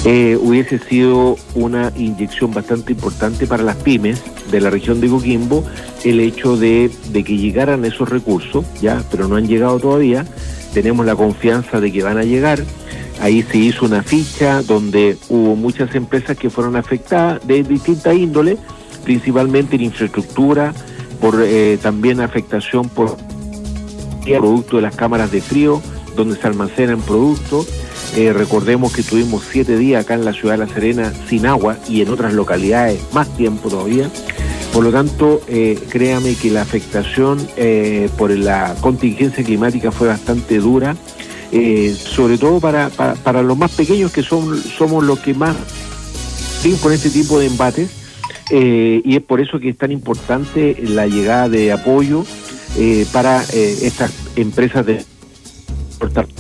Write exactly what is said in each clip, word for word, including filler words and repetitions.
eh, hubiese sido una inyección bastante importante para las pymes de la región de Coquimbo, el hecho de, de que llegaran esos recursos, ya, pero no han llegado todavía. Tenemos la confianza de que van a llegar. Ahí se hizo una ficha donde hubo muchas empresas que fueron afectadas de distinta índole, principalmente en infraestructura, por eh, también afectación por producto de las cámaras de frío, donde se almacenan productos. Eh, recordemos que tuvimos siete días acá en la ciudad de La Serena sin agua y en otras localidades más tiempo todavía. Por lo tanto, eh, créame que la afectación eh, por la contingencia climática fue bastante dura, eh, sobre todo para, para, para los más pequeños, que son somos los que más siguen con este tipo de embates, eh, y es por eso que es tan importante la llegada de apoyo eh, para eh, estas empresas de exportación.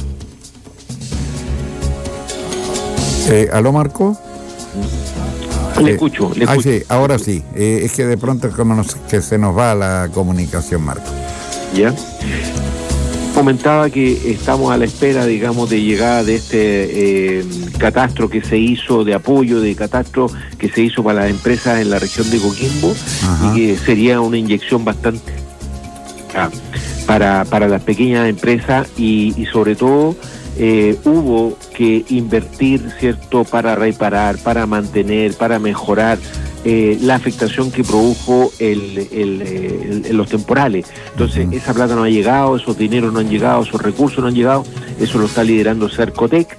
Eh, ¿Aló, Marco? Le escucho, le escucho. Ah, sí, ahora sí. Eh, es que de pronto es como nos, que se nos va la comunicación, Marco. Ya. Comentaba que estamos a la espera, digamos, de llegada de este eh, catastro que se hizo, de apoyo de catastro que se hizo para las empresas en la región de Coquimbo. Ajá. Y que sería una inyección bastante para, para las pequeñas empresas y, y sobre todo eh, hubo que invertir, ¿cierto?, para reparar, para mantener, para mejorar eh, la afectación que produjo el, el, el, el, los temporales. Entonces, uh-huh. esa plata no ha llegado, esos dineros no han llegado, esos recursos no han llegado, eso lo está liderando Cercotec.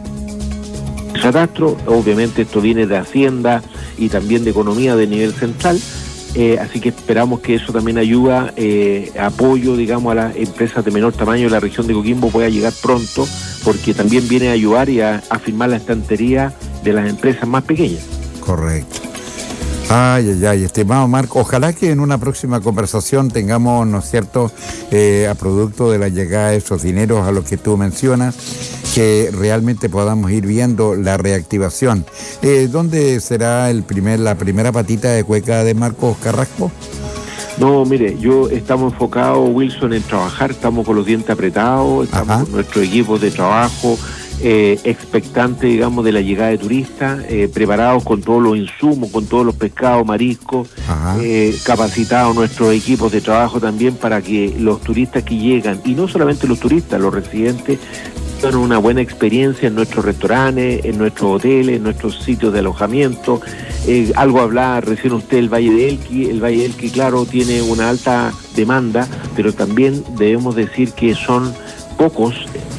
Catastro, obviamente esto viene de Hacienda y también de Economía de nivel central. Eh, así que esperamos que eso también ayuda, eh, apoyo, digamos, a las empresas de menor tamaño de la región de Coquimbo pueda llegar pronto, porque también viene a ayudar y a, a firmar la estantería de las empresas más pequeñas. Correcto. Ay, ay, ay, estimado Marco, ojalá que en una próxima conversación tengamos, ¿no es cierto?, eh, a producto de la llegada de esos dineros a los que tú mencionas, que realmente podamos ir viendo la reactivación. Eh, ¿Dónde será el primer, la primera patita de cueca de Marcos Carrasco? No, mire, yo estamos enfocados, Wilson, en trabajar, estamos con los dientes apretados, estamos Ajá. con nuestros equipos de trabajo, eh, expectantes, digamos, de la llegada de turistas, eh, preparados con todos los insumos, con todos los pescados, mariscos, eh, capacitados nuestros equipos de trabajo también para que los turistas que llegan, y no solamente los turistas, los residentes, tengan una buena experiencia en nuestros restaurantes, en nuestros hoteles, en nuestros sitios de alojamiento. Eh, algo hablaba recién usted del Valle de Elqui. El Valle de Elqui, claro, tiene una alta demanda, pero también debemos decir que son pocos,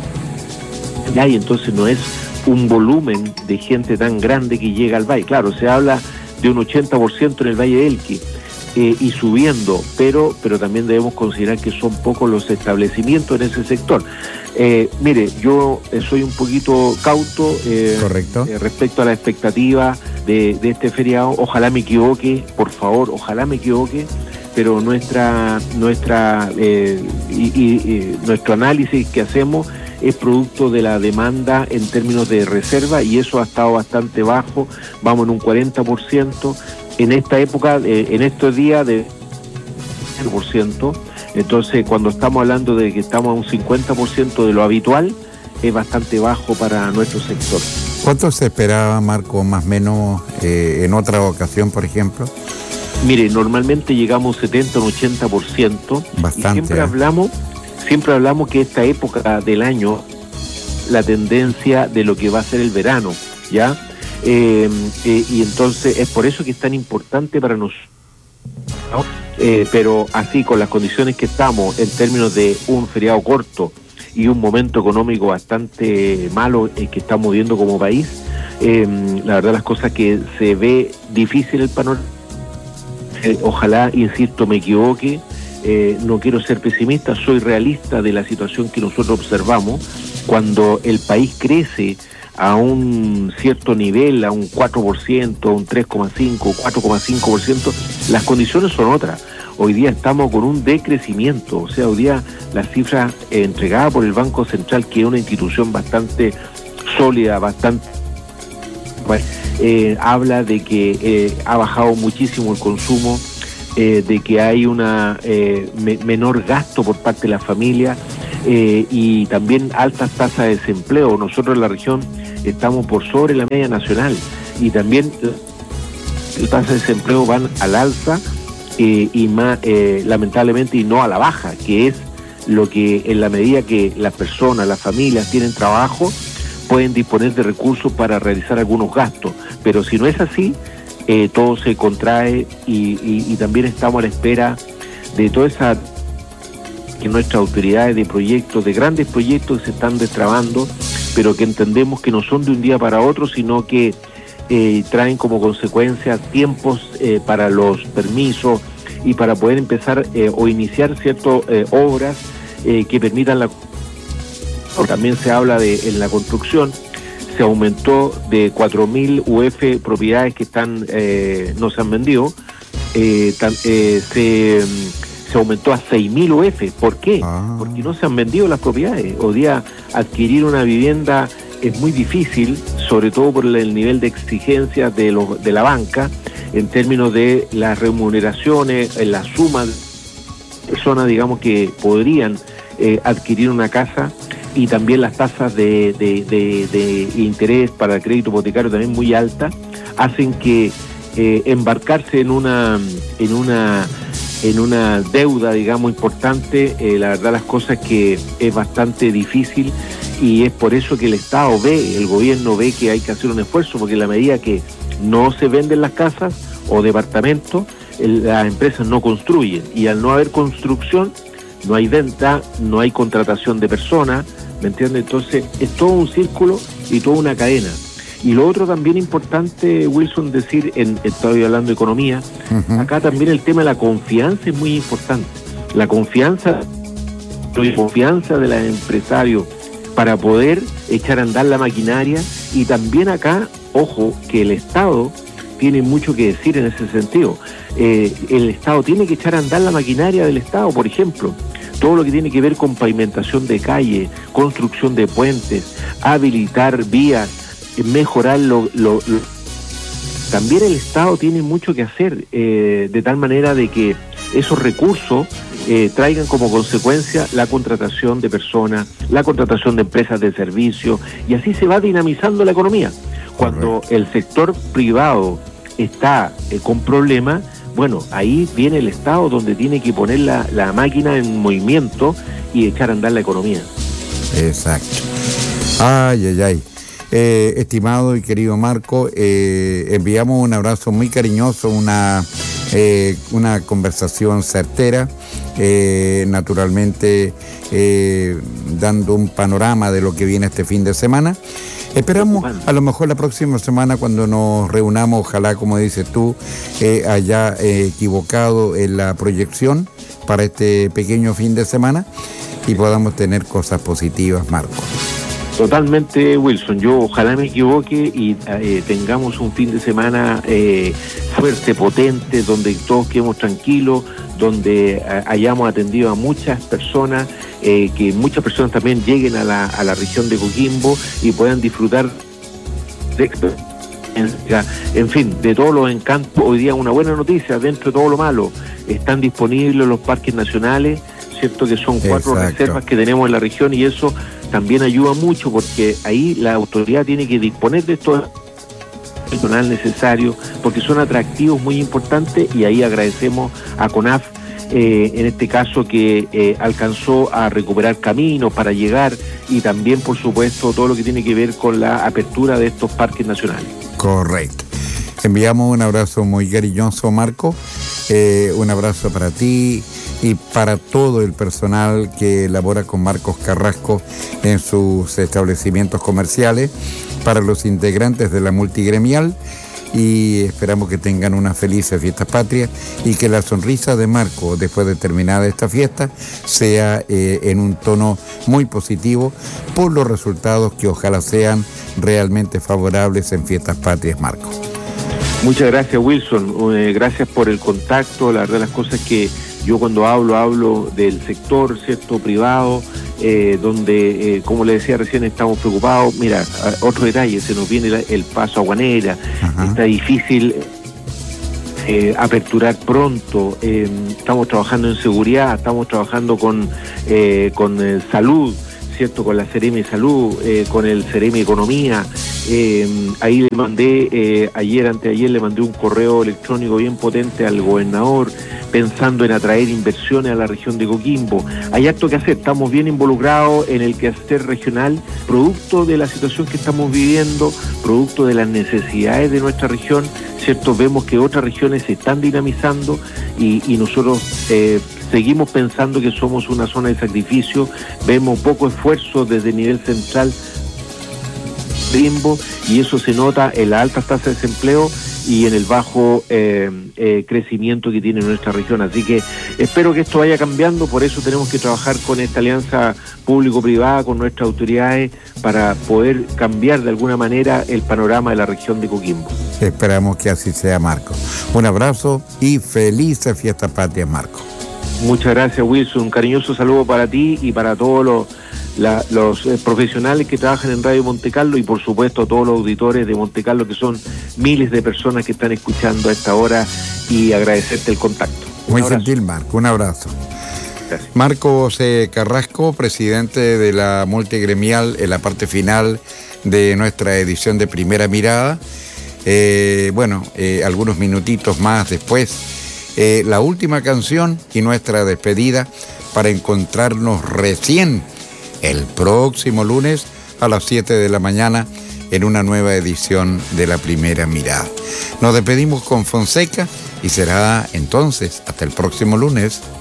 y entonces no es un volumen de gente tan grande que llega al valle. Claro, se habla de un ochenta por ciento en el Valle de Elqui, eh, y subiendo, pero, pero también debemos considerar que son pocos los establecimientos en ese sector. Eh, mire, yo eh, soy un poquito cauto eh, Correcto. Eh, respecto a la expectativa de, de este feriado. Ojalá me equivoque, por favor, ojalá me equivoque, pero nuestra nuestra eh, y, y, y nuestro análisis que hacemos es producto de la demanda en términos de reserva, y eso ha estado bastante bajo, vamos en un cuarenta por ciento en esta época, eh, en estos días de cien por ciento. Entonces, cuando estamos hablando de que estamos a un cincuenta por ciento de lo habitual, es bastante bajo para nuestro sector. ¿Cuánto se esperaba, Marco, más o menos eh, en otra ocasión, por ejemplo? Mire, normalmente llegamos a un setenta, un ochenta por ciento. Bastante. Y siempre ¿eh? hablamos, siempre hablamos que esta época del año, la tendencia de lo que va a ser el verano, ¿ya? Eh, eh, y entonces es por eso que es tan importante para nosotros, ¿no? Eh, pero así, con las condiciones que estamos, en términos de un feriado corto y un momento económico bastante malo eh, que estamos viviendo como país, eh, la verdad las cosas que se ve difícil el panorama. Eh, ojalá, insisto, me equivoque, eh, no quiero ser pesimista, soy realista de la situación que nosotros observamos. Cuando el país crece a un cierto nivel, a un cuatro por ciento, un tres coma cinco, cuatro coma cinco por ciento, las condiciones son otras. Hoy día estamos con un decrecimiento, o sea, hoy día las cifras eh, entregadas por el Banco Central, que es una institución bastante sólida, bastante... Bueno, eh, habla de que eh, ha bajado muchísimo el consumo, eh, de que hay una eh, me, menor gasto por parte de la familia, eh, y también altas tasas de desempleo. Nosotros en la región estamos por sobre la media nacional y también las tasas de desempleo van al alza eh, y más eh, lamentablemente y no a la baja, que es lo que en la medida que las personas, las familias tienen trabajo, pueden disponer de recursos para realizar algunos gastos, pero si no es así, eh, todo se contrae y, y, y también estamos a la espera de toda esa que nuestras autoridades de proyectos, de grandes proyectos se están destrabando, pero que entendemos que no son de un día para otro, sino que eh, traen como consecuencia tiempos eh, para los permisos y para poder empezar eh, o iniciar ciertas eh, obras eh, que permitan la... También se habla de en la construcción, se aumentó de cuatro mil U F propiedades que están eh, no se han vendido, eh, tan, eh, se... se aumentó a seis mil U F. ¿Por qué? Ah. Porque no se han vendido las propiedades. Hoy día adquirir una vivienda es muy difícil, sobre todo por el nivel de exigencias de, los, de la banca, en términos de las remuneraciones, en la suma de personas, digamos, que podrían eh, adquirir una casa, y también las tasas de, de, de, de interés para el crédito hipotecario también muy altas, hacen que eh, embarcarse en una... en una en una deuda, digamos, importante, eh, la verdad las cosas que es bastante difícil, y es por eso que el Estado ve, el gobierno ve que hay que hacer un esfuerzo, porque en la medida que no se venden las casas o departamentos, el, las empresas no construyen, y al no haber construcción, no hay venta, no hay contratación de personas, ¿me entiendes? Entonces es todo un círculo y toda una cadena. Y lo otro también importante, Wilson, decir, en, estoy hablando de economía, uh-huh. Acá también el tema de la confianza es muy importante. La confianza, la confianza de los empresarios para poder echar a andar la maquinaria, y también acá, ojo, que el Estado tiene mucho que decir en ese sentido. Eh, el Estado tiene que echar a andar la maquinaria del Estado, por ejemplo, todo lo que tiene que ver con pavimentación de calle, construcción de puentes, habilitar vías, mejorar lo, lo, lo... También el Estado tiene mucho que hacer, eh, de tal manera de que esos recursos eh, traigan como consecuencia la contratación de personas, la contratación de empresas de servicio, y así se va dinamizando la economía. Cuando el sector privado está eh, con problemas, bueno, ahí viene el Estado donde tiene que poner la, la máquina en movimiento y echar a andar la economía. Exacto. Ay, ay, ay. Eh, estimado y querido Marco, eh, enviamos un abrazo muy cariñoso, una, eh, una conversación certera, eh, naturalmente eh, dando un panorama de lo que viene este fin de semana. Esperamos a lo mejor la próxima semana, cuando nos reunamos, ojalá, como dices tú, eh, haya eh, equivocado en la proyección para este pequeño fin de semana y podamos tener cosas positivas, Marco. Totalmente, Wilson. Yo ojalá me equivoque y eh, tengamos un fin de semana eh, fuerte, potente, donde todos quedemos tranquilos, donde eh, hayamos atendido a muchas personas, eh, que muchas personas también lleguen a la, a la región de Coquimbo y puedan disfrutar de experiencia, en fin, de todos los encantos. Hoy día una buena noticia, dentro de todo lo malo, están disponibles los parques nacionales, ¿cierto? Que son cuatro Exacto. reservas que tenemos en la región, y eso también ayuda mucho, porque ahí la autoridad tiene que disponer de todo el personal necesario, porque son atractivos muy importantes, y ahí agradecemos a CONAF, eh, en este caso, que eh, alcanzó a recuperar caminos para llegar, y también, por supuesto, todo lo que tiene que ver con la apertura de estos parques nacionales. Correcto. Enviamos un abrazo muy cariñoso, Marco, eh, un abrazo para ti y para todo el personal que labora con Marcos Carrasco en sus establecimientos comerciales, para los integrantes de la multigremial, y esperamos que tengan unas felices fiestas patrias y que la sonrisa de Marco después de terminada esta fiesta sea eh, en un tono muy positivo por los resultados que ojalá sean realmente favorables en fiestas patrias, Marco. Muchas gracias, Wilson. Eh, gracias por el contacto. La verdad, las cosas que yo cuando hablo, hablo del sector, ¿cierto?, privado, eh, donde, eh, como le decía recién, estamos preocupados. Mira, otro detalle, se nos viene la, el paso a Guanera. Ajá. Está difícil eh, aperturar pronto. Eh, estamos trabajando en seguridad, estamos trabajando con, eh, con eh, salud, ¿cierto?, con la Seremi Salud, eh, con el Seremi Economía, Eh, ahí le mandé, eh, ayer, anteayer, le mandé un correo electrónico bien potente al gobernador, pensando en atraer inversiones a la región de Coquimbo. Hay harto que hacer, estamos bien involucrados en el quehacer regional, producto de la situación que estamos viviendo, producto de las necesidades de nuestra región, ¿cierto? Vemos que otras regiones se están dinamizando y, y nosotros eh, seguimos pensando que somos una zona de sacrificio, vemos poco esfuerzo desde el nivel central y eso se nota en la alta tasa de desempleo y en el bajo eh, eh, crecimiento que tiene nuestra región. Así que espero que esto vaya cambiando, por eso tenemos que trabajar con esta alianza público-privada, con nuestras autoridades, para poder cambiar de alguna manera el panorama de la región de Coquimbo. Esperamos que así sea, Marco. Un abrazo y felices fiestas patrias, Marco. Muchas gracias, Wilson. Un cariñoso saludo para ti y para todos los La, los eh, profesionales que trabajan en Radio Monte Carlo y por supuesto a todos los auditores de Monte Carlo, que son miles de personas que están escuchando a esta hora, y agradecerte el contacto. Muy gentil, Marco, un abrazo. Gracias. Marco José Carrasco, presidente de la multigremial, en la parte final de nuestra edición de Primera Mirada. Eh, bueno, eh, algunos minutitos más después, eh, la última canción y nuestra despedida para encontrarnos recién el próximo lunes a las siete de la mañana en una nueva edición de La Primera Mirada. Nos despedimos con Fonseca y será entonces hasta el próximo lunes.